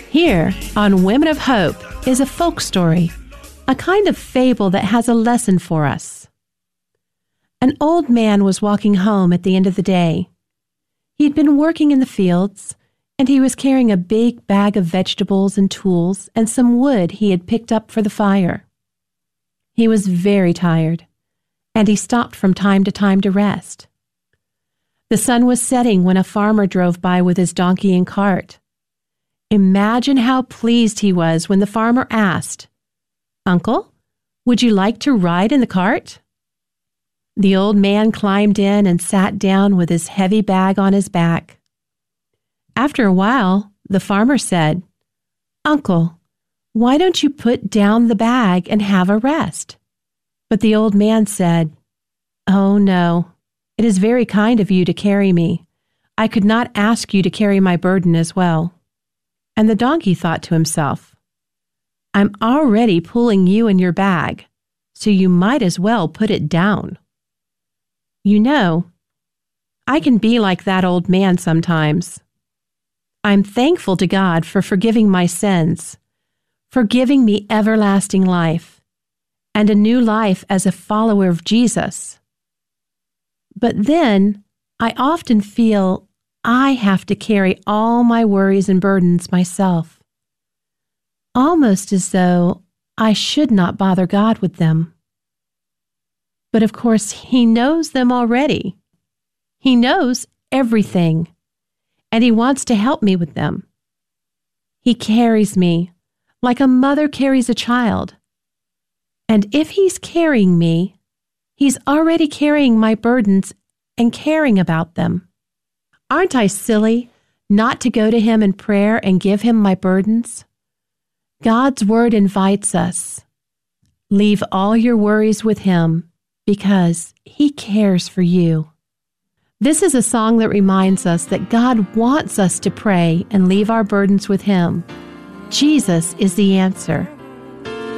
Here on Women of Hope is a folk story, a kind of fable that has a lesson for us. An old man was walking home at the end of the day. He'd been working in the fields, and he was carrying a big bag of vegetables and tools and some wood he had picked up for the fire. He was very tired, and he stopped from time to rest. The sun was setting when a farmer drove by with his donkey and cart. Imagine how pleased he was when the farmer asked, "Uncle, would you like to ride in the cart?" The old man climbed in and sat down with his heavy bag on his back. After a while, the farmer said, "Uncle, why don't you put down the bag and have a rest?" But the old man said, "Oh, no. It is very kind of you to carry me. I could not ask you to carry my burden as well." And the donkey thought to himself, "I'm already pulling you in your bag, so you might as well put it down." You know, I can be like that old man sometimes. I'm thankful to God for forgiving my sins, for giving me everlasting life, and a new life as a follower of Jesus. But then I often feel I have to carry all my worries and burdens myself, almost as though I should not bother God with them. But of course, He knows them already. He knows everything, and He wants to help me with them. He carries me like a mother carries a child. And if He's carrying me, He's already carrying my burdens and caring about them. Aren't I silly not to go to Him in prayer and give Him my burdens? God's Word invites us. Leave all your worries with Him because He cares for you. This is a song that reminds us that God wants us to pray and leave our burdens with Him. Jesus is the answer.